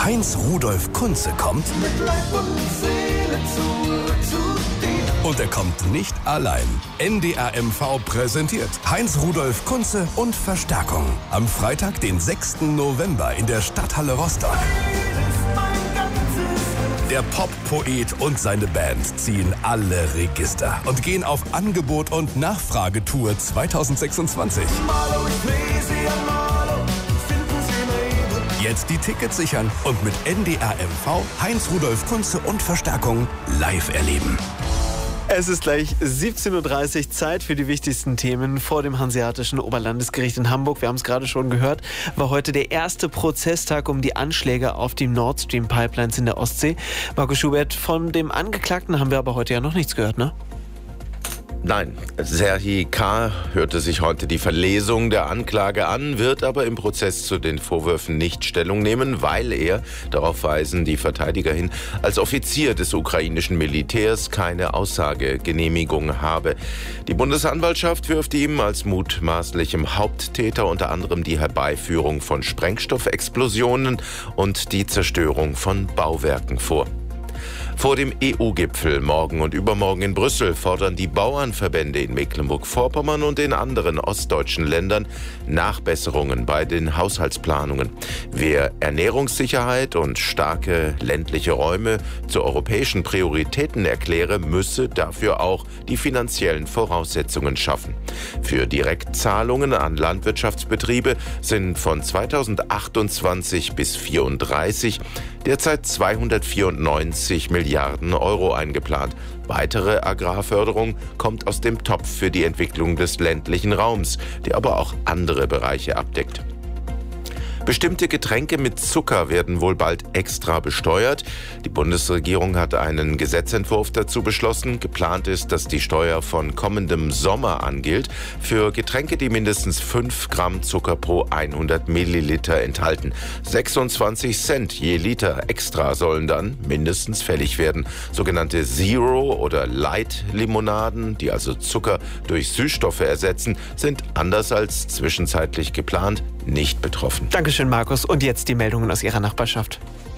Heinz Rudolf Kunze kommt. Mit Leib und Seele zurück zu dir. Und er kommt nicht allein. NDR MV präsentiert Heinz Rudolf Kunze und Verstärkung. Am Freitag, den 6. November in der Stadthalle Rostock. Der Pop-Poet und seine Band ziehen alle Register und gehen auf Angebot- und Nachfragetour 2026. Jetzt die Tickets sichern und mit NDR MV Heinz Rudolf Kunze und Verstärkung live erleben. Es ist gleich 17:30 Uhr, Zeit für die wichtigsten Themen vor dem Hanseatischen Oberlandesgericht in Hamburg. Wir haben es gerade schon gehört, war heute der erste Prozesstag um die Anschläge auf die Nord Stream Pipelines in der Ostsee. Markus Schubert, von dem Angeklagten haben wir aber heute ja noch nichts gehört, ne? Nein, Serhii K. hörte sich heute die Verlesung der Anklage an, wird aber im Prozess zu den Vorwürfen nicht Stellung nehmen, weil er, darauf weisen die Verteidiger hin, als Offizier des ukrainischen Militärs keine Aussagegenehmigung habe. Die Bundesanwaltschaft wirft ihm als mutmaßlichem Haupttäter unter anderem die Herbeiführung von Sprengstoffexplosionen und die Zerstörung von Bauwerken vor. Vor dem EU-Gipfel morgen und übermorgen in Brüssel fordern die Bauernverbände in Mecklenburg-Vorpommern und in anderen ostdeutschen Ländern Nachbesserungen bei den Haushaltsplanungen. Wer Ernährungssicherheit und starke ländliche Räume zu europäischen Prioritäten erkläre, müsse dafür auch die finanziellen Voraussetzungen schaffen. Für Direktzahlungen an Landwirtschaftsbetriebe sind von 2028 bis 2034 derzeit 294 Milliarden Euro eingeplant. Weitere Agrarförderung kommt aus dem Topf für die Entwicklung des ländlichen Raums, der aber auch andere Bereiche abdeckt. Bestimmte Getränke mit Zucker werden wohl bald extra besteuert. Die Bundesregierung hat einen Gesetzentwurf dazu beschlossen. Geplant ist, dass die Steuer von kommendem Sommer an gilt für Getränke, die mindestens 5 Gramm Zucker pro 100 Milliliter enthalten. 26 Cent je Liter extra sollen dann mindestens fällig werden. Sogenannte Zero- oder Light-Limonaden, die also Zucker durch Süßstoffe ersetzen, sind anders als zwischenzeitlich geplant nicht betroffen. Dankeschön, Markus. Und jetzt die Meldungen aus Ihrer Nachbarschaft.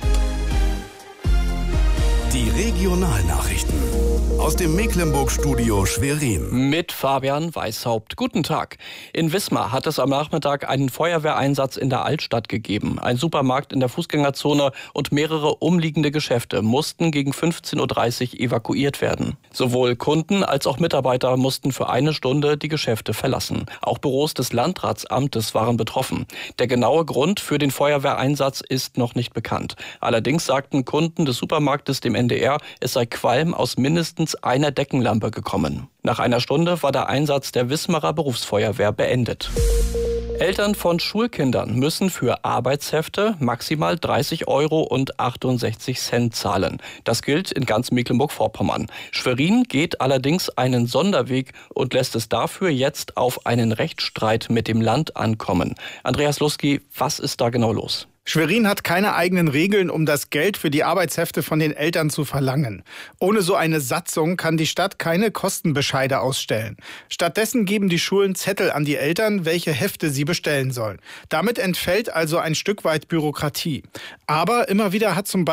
Die Regionalnachrichten aus dem Mecklenburg-Studio Schwerin. Mit Fabian Weishaupt. Guten Tag. In Wismar hat es am Nachmittag einen Feuerwehreinsatz in der Altstadt gegeben. Ein Supermarkt in der Fußgängerzone und mehrere umliegende Geschäfte mussten gegen 15:30 Uhr evakuiert werden. Sowohl Kunden als auch Mitarbeiter mussten für eine Stunde die Geschäfte verlassen. Auch Büros des Landratsamtes waren betroffen. Der genaue Grund für den Feuerwehreinsatz ist noch nicht bekannt. Allerdings sagten Kunden des Supermarktes dem NDR, es sei Qualm aus mindestens einer Deckenlampe gekommen. Nach einer Stunde war der Einsatz der Wismarer Berufsfeuerwehr beendet. Eltern von Schulkindern müssen für Arbeitshefte maximal 30,68 € zahlen. Das gilt in ganz Mecklenburg-Vorpommern. Schwerin geht allerdings einen Sonderweg und lässt es dafür jetzt auf einen Rechtsstreit mit dem Land ankommen. Andreas Luski, was ist da genau los? Schwerin hat keine eigenen Regeln, um das Geld für die Arbeitshefte von den Eltern zu verlangen. Ohne so eine Satzung kann die Stadt keine Kostenbescheide ausstellen. Stattdessen geben die Schulen Zettel an die Eltern, welche Hefte sie bestellen sollen. Damit entfällt also ein Stück weit Bürokratie. Aber immer wieder hat zum Beispiel